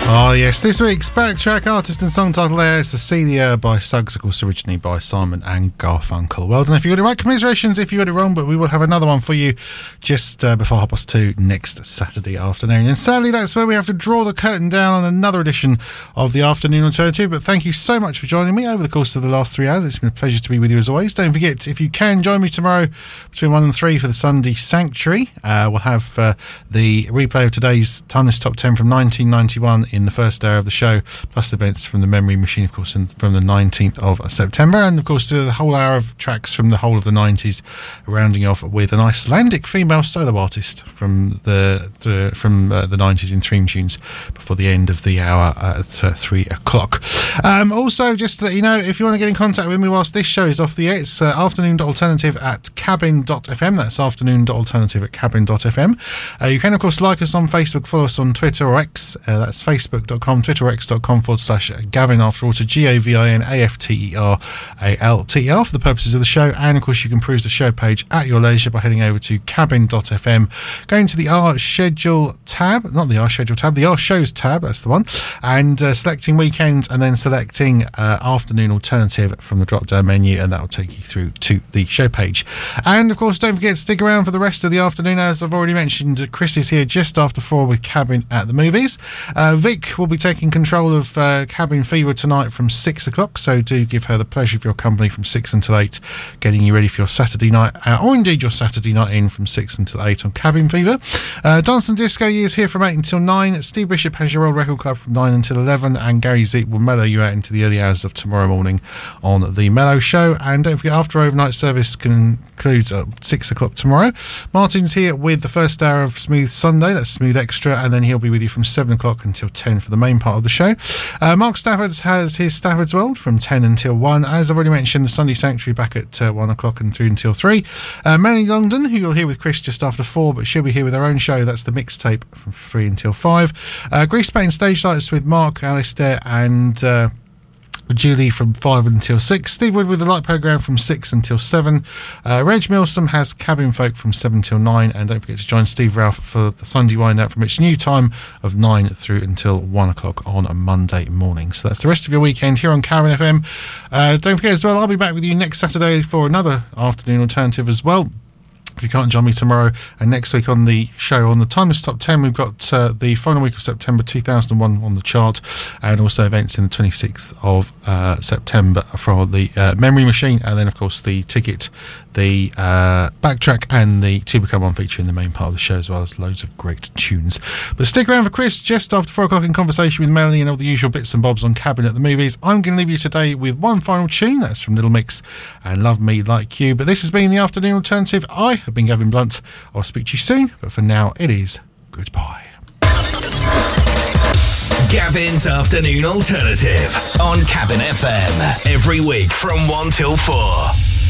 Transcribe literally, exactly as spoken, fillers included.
Oh yes, this week's Backtrack artist and song title there is Cecilia by Suggs, of course originally by Simon and Garfunkel. Well done if you got it right, commiserations if you got it wrong, but we will have another one for you just uh, before half past two next Saturday afternoon. And sadly that's where we have to draw the curtain down on another edition of the Afternoon Alternative, but thank you so much for joining me over the course of the last three hours. It's been a pleasure to be with you as always. Don't forget, if you can, join me tomorrow between one and three for the Sunday Sanctuary. Uh, we'll have uh, the replay of today's Timeless Top ten from nineteen ninety-one in the first hour of the show, plus events from the Memory Machine, of course, in, from the nineteenth of September, and of course the whole hour of tracks from the whole of the nineties, rounding off with an Icelandic female solo artist from the, the from uh, the nineties in Theme Tunes before the end of the hour at uh, three o'clock. Um, also, just to let you know, if you want to get in contact with me whilst this show is off the air, it's uh, afternoon.alternative at cabin.fm. That's afternoon.alternative at cabin.fm. Uh, you can, of course, like us on Facebook, follow us on Twitter or X. Uh, that's facebook.com, twitterx.com forward slash Gavin Afterwater, G A V I N A F T E R A L T E R for the purposes of the show. And, of course, you can peruse the show page at your leisure by heading over to cabin.fm, going to the R Schedule tab, not the R Schedule tab, the R Shows tab, that's the one, and uh, selecting weekends and then selecting uh, Afternoon Alternative from the drop-down menu, and that will take you through to the show page. And, of course, don't forget to stick around for the rest of the afternoon. As I've already mentioned, Chris is here just after four with Cabin at the Movies. Uh, Vic will be taking control of uh, Cabin Fever tonight from six o'clock, so do give her the pleasure of your company from six until eight, getting you ready for your Saturday night out, or indeed your Saturday night in from six until eight on Cabin Fever. Uh, Dance and Disco is here from eight until nine. Steve Bishop has your old record club from nine until eleven, and Gary Zeep will mellow you out into the early hours of tomorrow morning on the Mellow Show. And don't forget, after overnight service concludes at six o'clock tomorrow, Martin's here with the first hour of Smooth Sunday, that's Smooth Extra, and then he'll be with you from seven o'clock until ten for the main part of the show. Uh, Mark Stafford's has his Stafford's World from ten until one. As I've already mentioned, the Sunday Sanctuary back at uh, one o'clock and through until three. Uh, Melanie Longdon, who you'll hear with Chris just after four, but she'll be here with her own show, that's the Mixtape from three until five. Uh, Grease Paint Stage Lights with Mark, Alistair and uh, Julie from five until six. Steve Wood with the light programme from six until seven. Uh, Reg Milsom has Cabin Folk from seven till nine. And don't forget to join Steve Ralph for the Sunday Wind Out from its new time of nine through until one o'clock on a Monday morning. So that's the rest of your weekend here on Cabin F M. Uh, don't forget as well, I'll be back with you next Saturday for another Afternoon Alternative as well. If you can't join me tomorrow, and next week on the show, on the Timeless Top ten, we've got uh, the final week of September two thousand one on the chart, and also events in the twenty-sixth of uh, September for the uh, Memory Machine, and then, of course, the Ticket, the uh, Backtrack, and the Two Become One feature in the main part of the show, as well as loads of great tunes. But stick around for Chris just after four o'clock in conversation with Melanie and all the usual bits and bobs on Cabin at the Movies. I'm going to leave you today with one final tune. That's from Little Mix and Love Me Like You. But this has been the Afternoon Alternative. I have been Gavin Blunt. I'll speak to you soon, but for now it is goodbye. Gavin's Afternoon Alternative on Cabin F M every week from one till four.